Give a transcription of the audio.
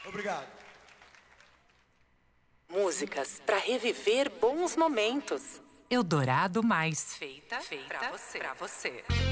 Obrigado. Músicas para reviver bons momentos. Eldorado Mais. Feita pra você.